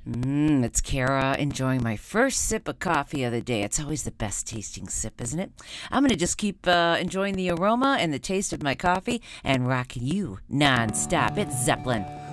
It's Kara enjoying my first sip of coffee of the day. It's always the best tasting sip, isn't it? I'm going to just keep enjoying the aroma and the taste of my coffee and rocking you nonstop. It's Zeppelin.